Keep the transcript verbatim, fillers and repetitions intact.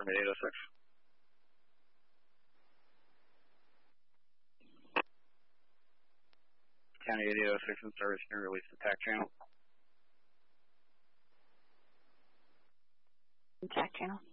confirm eight oh six. County eight oh six in service, can you release the T A C channel? T A C channel.